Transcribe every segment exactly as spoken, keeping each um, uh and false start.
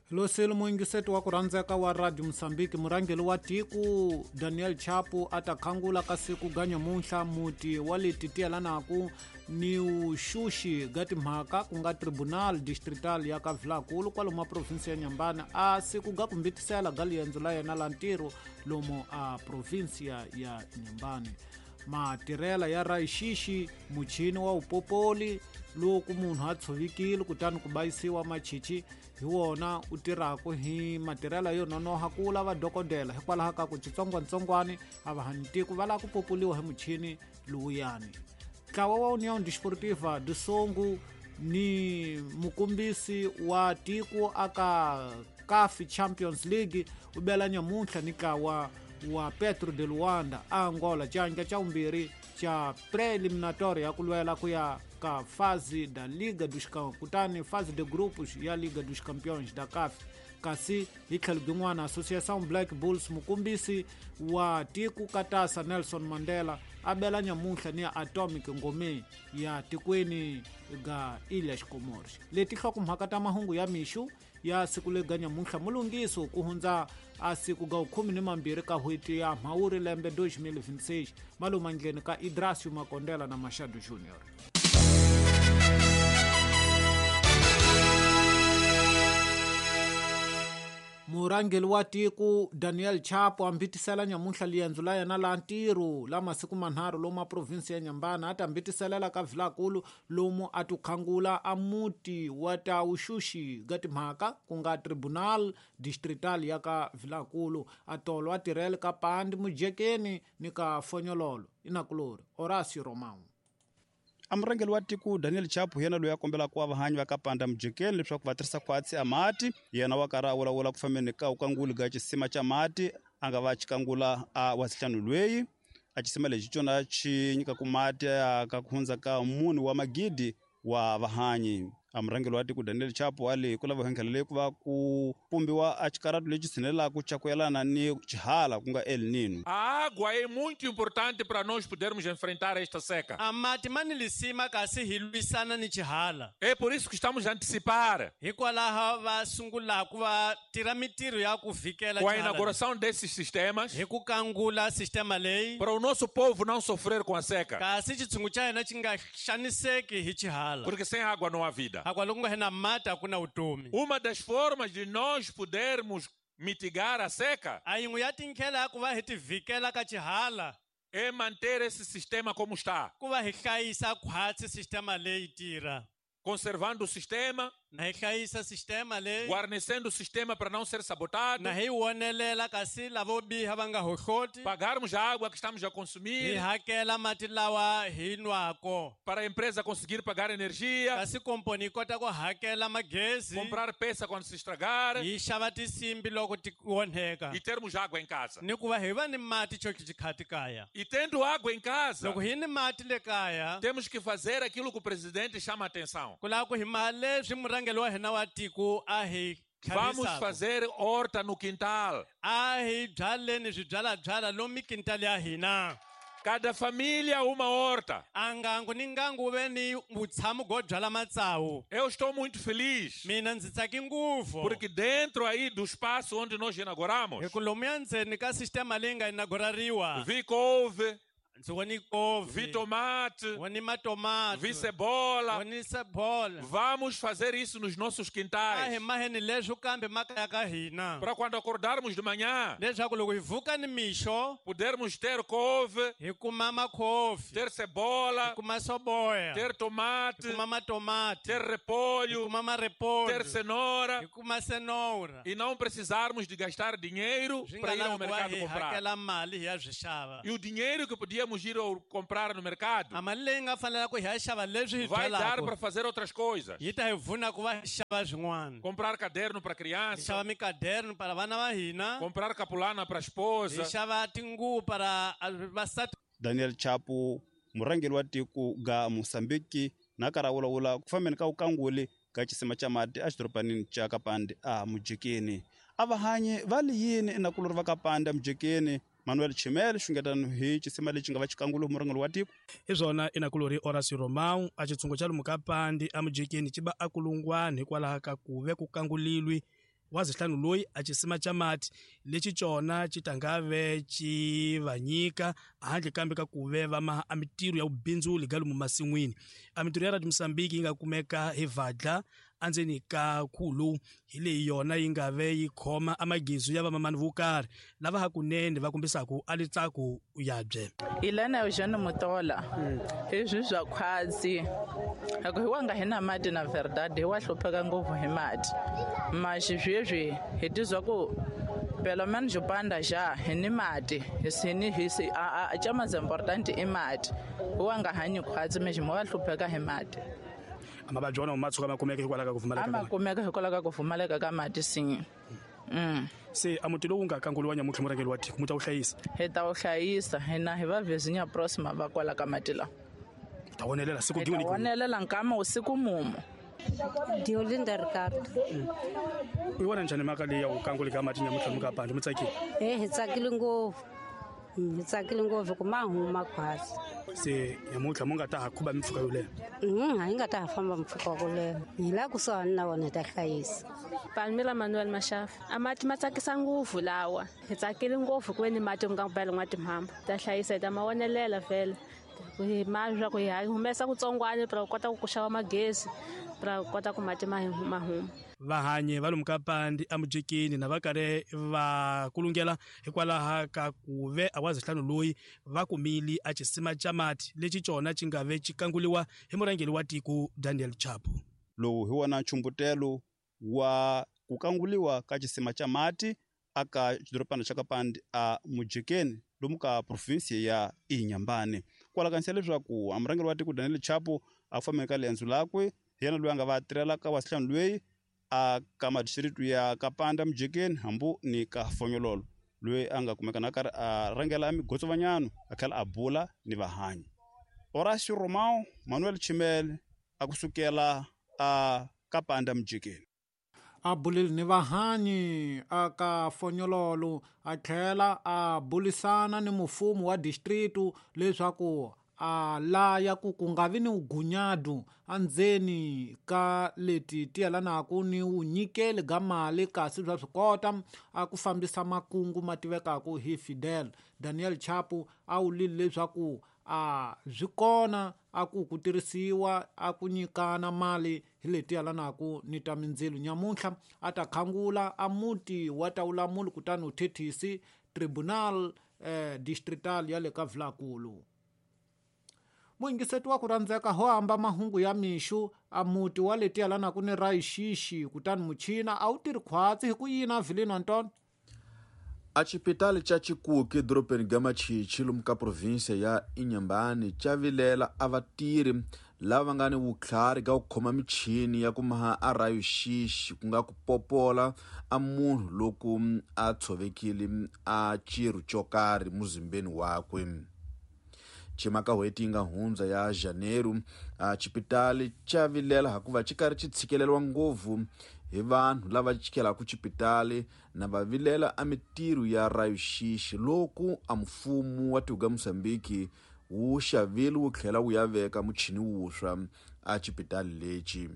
Loselo muingiseti wa kurandzeka wa Radio Msambiki murangeli wa tiku Daniel Chapo atakhangula ka siku ga nyamuntlha muti wa le titiyelanaku ni uxuxi ga timhaka ku nga Tribunal Distrital ya ka Vilakulu kwalomu ma provinsi ya Nyambane a siku ga kumbitisela ga liendzo la yena la ntirho lomu a provinsia ya Nyambane. Matirela ya raixixi muchini wa upopoli loku munhu a tshovikile kutani ku bayisiwa machichi hi wona u tirhaka hi matirela yo nonoha ku lava dokodela hikwalaho ka ku xitsongwatsongwana a vahanitiko va lava ku popoliwa hi muchini lowuyani. Ntlawa wa União Desportiva de Songo ni mukombisi wa tiko aka C A F Champions League u bela nyamuntlha ni ntlawa wa Petro de Luanda a Angola canja cha umbiri cha preliminatória ya kulwela ku ya ka fase da Liga dos Campeões kutani fase de grupos ya Liga dos Campeões da C A F kasi hi tlhelo gin'wana Associação Black Bulls mukombisi wa tiku katasa Nelson Mandela a bela nyamuntlha ni ya Atomic ngome ya tikweni ga Ilhas Comoros. Leti hlokomhaka ta mahungu ya mixu ya siku le ga nyamuntlha mulungiso ku hundza a siku ga ukhumi ni mambiri ka hweti ya Mhawuri lembe dois mil e vinte e seis malumandleni ka Idrasio Makondela na Machado Júnior. Murangeli wa tiku Daniel Chapo ambitisela nyamuntlha liendzo la yena la ntirho la masiku manharhu lomu provinsi ya Nyambane ati ambitiselela ka Vilakulu lomu atukhangula a muti wa ta uxuxi ga timhaka ku nga Tribunal Distrital ya ka Vilakulu atolo a tirhele ka Pandi Mujekeni ni ka Fonyololo inakulori Horacio Romão. Amurangeli wa tiku Daniel Chapo yena loyi a kombela ku vahanyi va ka Panda Mujekeni leswaku va tirhisa khwatsi a mati yena wa karhi a vulavula ku fambeni ka ukanguli ga xisima cha mati a nga va chikangula a wasihlanu lweyi a xisima lexi xona xi nyikaku mati a ka ku hundza ka muni wa magidi wa vahanyi. Amurangeli wa tiku Daniel Chapo ali ku lava hengela leyi ku va ku pumbiwa a xikaratu lexi tshinelaka cha ku yelana ni xihala ku nga El Nino. A água é muito importante para nós podermos enfrentar esta seca. A mati mani lisima kasi hi lwisana ni xihala. É por isso que estamos a antecipar Hikwalaho va sungulaka va tira mitirho ya ku vhikela com a inauguração desses sistemas hi ku kangula sistema leyi para o nosso povo não sofrer com a seca. kasi xitshungu xa hina xi nga xaniseki hi xihala. Porque sem água não há vida. Agora loko nga hina mati a ku na vutomi. Uma das formas de nós podermos mitigar a seca A yin'we ya tindlela ya ku va hi ti vhikela ka xihala é manter esse sistema como está, ku va hi hlayisa khwatsi sistema leyi tirha conservando o sistema, na hi hlayisa sistema leyi guarnecendo o sistema para não ser sabotado, na hi wonelela kasi lavo biha va nga hohloti pagarmos a água que estamos a hi consumir, hakela mati lawa hi nwako para a empresa conseguir pagar energia, kasi komponi yi kota ku hakela magezi comprar peça quando se estragar hi xava tisimbi loko ti onheka e termos água em casa. ni ku va hi va ni mati xo xikhati kaya. E tendo água em casa, Loko hi ni mati le kaya temos que fazer aquilo que o presidente chama a atenção. ku lava ku hi maha leswi murhangeli wa hina wa tiko a hi Vamos tlharisaka. fazer horta no quintal. A hi byaleni swibyalabyala lomu mikintali ya hina. Cada família uma horta. A ngangu ni ngangu wu ve ni vutshamo byo byala matsawu. Eu estou muito feliz, Mina ndzi tsaki ngopfu porque dentro aí do espaço onde nós inauguramos, hi ku lomuya ndzeni ka sistema leyi nga inaugurariwa vi couve, ndzi voni kofi, vi tomate, voni matomati, vi cebola. voni cebola. Vamos fazer isso nos nossos A hi quintais. maheni leswo kambe makaya ka hina Para quando acordarmos de manhã, leswaku loko hi vuka ni mixo pudermos ter couve, hi kuma makhofi, ter hi cebola, kuma soboya, ter hi tomate, kuma matomati, ter hi repolho, kuma ter marepolho, cenoura hi kuma cenoura. e não precisarmos de gastar dinheiro Swi para nga ir ao lava ku va mercado hi comprar. hakela mali hi ya swi xava. E o dinheiro que podíamos ir ao comprar no mercado A mali leyi nga fanela ku hi ya xava leswi hi vai dar para byalaka fazer outras coisas. yi ta hi pfuna ku va hi xava swin'wana. Comprar caderno para Hi criança, xava mikaderno para vana va hina, comprar capulana para a hi esposa. xava tinguvu para a- vasati. Daniel Chapo murangeli wa tiku ga Mosambiki na kara vulavula ku fambeni ka ukanguli ka xisima cha mati a xidoropanini cha Kapande a Mujekeni. A vahanyi va li yini enakulori va Kapande a Mujekeni Manuel Chimel xungetano hi xisima lexi nga va xikangulo murangeli wa tiko hi zona inakulori Horacio Romão a xitshungu xa lomu ka Pandi a Mujekeni xi va akulungwana hikwalaho ka ku ve ku kangulilwi wa zihlanu loyi a cisima ca mati lexi cona ci tangave ci va nyika handle kambe ka ku ve va maha a mintirho ya vubindzuli ga lomu masin'wini. A mintirho ya Radio Mozambique yi nga kumeka hi Vadla andzeni ka khulu hi leyi yona yi nga ve yi khoma a magizu ya vamamani vo karhi lava hakunene va kombisaka a letsako yabye. Ilana Eugene Mutola hi swi swa khwatsi ako hi wanga hi na mati na verdade hi wa hlupheka ngopfu hi mati maxi sweswi hi tizwa ku Pelomani Jupanda ja hi ni mati hi sini hi si a ca mas importante i mati hi wanga hanyi khwatsi mexi mo wa hlupheka hi mati. Amabajwa wona umatsuka makumeka hikwalaho ka ku pfumaleka ama kumeka hikwalaho ka ku pfumaleka ka mati sinye. Mm. Se a muti lowu nga kanguliwa nyamutlha murhangeri wa tiko mu ta wu hlayisa. Hi ta wu hlayisa hina hi va Virginia Prosma va kwala ka mati lawa. Ta wonelela siku din'we ni wonelela nkama usiku mumo. Diolinda Ricardo. U vona njhani mhaka leyi ya ku kangula ka mati nyamutlha mu ka pandla mi tsakile? Eh hi tsakile ngopfu. Hi tsakile ngopfu ku ma huma khwatsi. Se nyamutlha mu nga ta ha khuba mimpfhuka yo leha. Mhm hi nga ta ha famba mpfhuka wo leha. Hi la kusuhani na wona ta hlayisa. Palmira Manuel Mashafi. Amati ma tsakisa ngopfu lawa. Hi tsakile ngopfu ku ve ni mati nga ku bela n'wa timhamba. Ta hlayisa ta ma wonelela vhele. Hi ma swa ku hi humesa kutsongwana pra kota ku xava magezi pra kota ku mati ma huma. Vahanyi va lomu ka pandi a Mujekeni na va karhi va kulungela hikwalaho ka ku ve a wa zihlanu loyi va kumile a cisima ca mati lexi cona ci nga ve ci kanguliwa hi murhangeri wa tiko Daniel Chapo. Lowu hi wona nchumbutelo wa ku kanguliwa ka cisima ca mati aka xidoropana xa Kapandi a Mujekeni lomu ka provinsi ya Inyambane. Kwala kanisa leswaku a murhangeri wa tiko Daniel Chapo a fambeka ka liendzo lakwe hi yena loyi a nga va tirhela ka wa zihlanu loyi a ka madisiritu ya Kapanda Mujekeni hambu ni ka Fonyololo loyi a nga kumeka na karhi a rhangela migotsovanyano a tlhela a bula ni vahanyi. Horacio Romao, Manuel Chimele a kusukela a Kapanda Mujekeni. A bulile ni vahanyi a ka Fonyololo a tlhela a bulisana ni mufumo wa distritu leswaku a laya ku ku nga vi ni ugunyadu andzeni ka leti ti yelanaka ni unyikeli ga mali kasi bya swi kota a ku fambisa makungu ma tivekaka hi Fidel. Daniel Chapo a wulile leswaku a byi kona a ku ku tirhisiwa a ku nyikana mali hi leti yelanaka ni ta mindzilo. Nyamuntlha a ta khangula a muti wa tawulamuli kutani u thethisi tribunal eh, distrital ya le ka Vlakulu. Muingiseti wa ku rhandzeka ho hamba mahungu ya mixu a muti wa leti yelanaka ni Rayixishi kutani muchina a wu tiri khwatsi hi ku yina Vilino Antoni. A xipitali ca Chikuki doropeni ga Machichi lomu ka provinsia ya Inyambane ca vilela a vatirhi lava nga ni vutlhari ka ku khoma michini ya ku maha a Rayixishi ku nga ku popola a munhu loku a tshovekile a ciro co karhi muzimbeni wakwe. Chimaka hweti nga hundza ya Janeiro a xipitali ca vilela hakuva ci karhi ci tshikeleriwa ngopfu hi vanhu lava chikela ku xipitali na va vilela a mintirho ya Rayixishi loku a mfumo wa tiko ga Mozambique wu xavile wu tlhela wu ya veka muchini wuswa a xipitali lexi.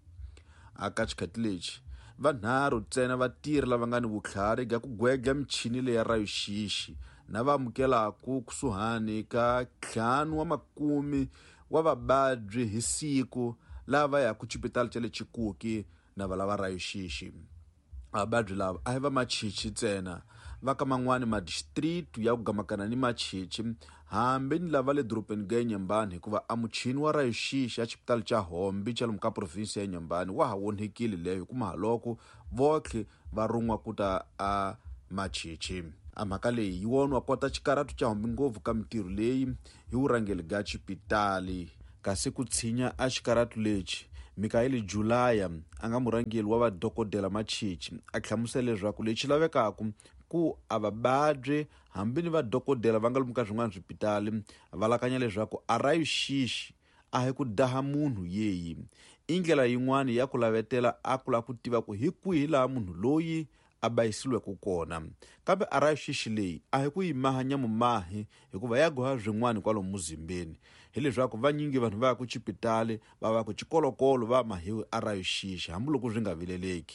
Aka xikhati lexi vanharhu ntsena vatirhi lava nga ni vutlhari ga ku gwegla michini leya Rayixishi na va amukelaku kusuhani ka ntlhanu wa makumi wa vabadyi hi siku lava ya ku xipitali ca le Chikuki na va lava Rayixishi. Vabadyi lava a hi va Machichi ntsena va ka man'wani madistritu ya ku gamakana ni Machichi hambi ni lava le doropeni ga Inyambane hikuva a muchini wa Rayixishi a xipitali ca Hombi ca lomu ka provinsi ya Inyambane wa ha onhekile leyo hi ku mahaloko votlhe va run'wa kuta a Machichi. A mhaka leyi yi wonwa kota xikaratu ca Hombi ngopfu ka mintirho leyi hi vurhangeli ga xipitali kasi ku tshinya a xikaratu lexi Mikaeli Julaya a nga murhangeli wa vadokodela Machichi a hlamusela leswaku lexi lavekaku ku a vabadyi hambi ni vadokodela va nga lomu ka swin'wana swipitali va lakanya leswaku a Rayixishi a hi ku daha munhu yeyi i ndlela yin'wana ya ku lavetela a ku la ku tiva ku hi kwihi laha munhu loyi a bayisiweke kona kambe a Rayixishi leyi a hi ku yi mahanya mumahi hikuva ya goha zwin'wana kwalomu muzimbeni hi leswaku vanyingi vanhu va ya ku xipitali va va ku xikolokolo va mahiwe a Rayixishi hambi loko swi nga vileleki.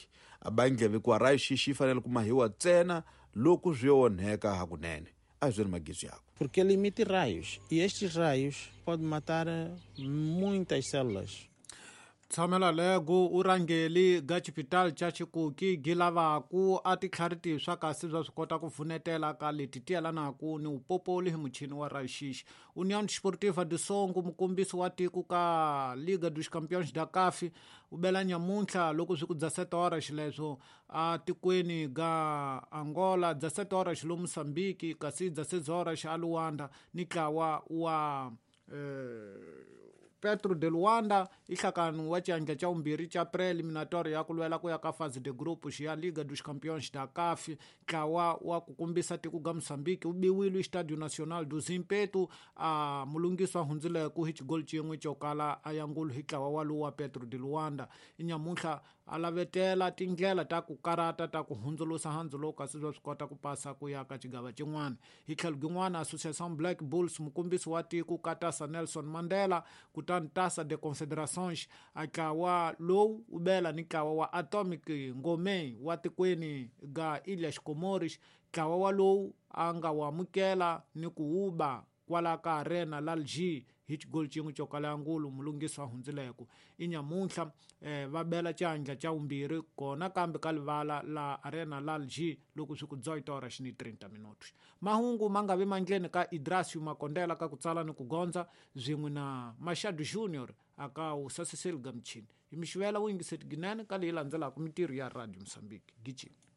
abangeve ku rayo xixi fanele ku mahiwa ntsena loko swi onheka hakunene. A hi byeli magizo yako. Porque ele emite raios e estes raios podem matar muitas células. tshamela lego u rangeli ga xipitali xa Chikuki gi lavaku a titlhariti swa kasi bya swi kota ku pfunetela ka leti tiyelanaku ni upopoli hi muchini wa raxishi. União Desportiva de Songo, mukombisi wa tiko ka Liga dos Campeões da C A F, u bela nyamuntlha loko swi ku dezasete horas leswo a tikweni ga Angola, dezasete horas lo Mozambique, kasi dezasete horas a Luanda ni ntlawa wa eh, Petro de Luanda ihlakani wa xiandla xa vumbirhi xa preliminatory ya ku lwela ku ya ka fase de group ya Liga dos Campeões da C A F. Ntlawa wa ku kombisa tiko ga Moçambique u biwile Estádio Nacional do Zimpeto a mulungiswa hundzile ku hi xigoli xin'we xo kala a yangulu hi ntlawa waluwa wa Petro de Luanda. I nyamuntlha a lavetela tindlela ta ku karata ta ku hundzulusa handzulo kasi swi kota ku pasa ku ya ka xigava xin'wana. Hi tlhelo gin'wana Associação Black Bulls, mukombisi wa tiko ka Tasa Nelson Mandela, kutani Tasa de Confederações a ntlawa lowu u bela ni ntlawa wa Atomic Ngome wa tikweni ga Ilhas Comores. Ntlawa walowu a nga wa amukela ni ku huba kwala ka Arena Lalji hi xigoli xin'we xo kala yangulu mulungiswa hundzileko. I nyamuntlha eh, va bela xiandla xa vumbirhi kona kambe ka livala la Arena Lalji loko swi ku dezoito horas ni thirty minutos. Mahungu ma nga vi mandleni ka Idrasio Makondela ka ku tsala ni ku gondza zwin'we na Mashadu Junior aka u sasiseli ga mchini. Hi mixivela u yingiseti ginene ka leyi landzelaka mintirho ya Radio Mozambique. Gichini.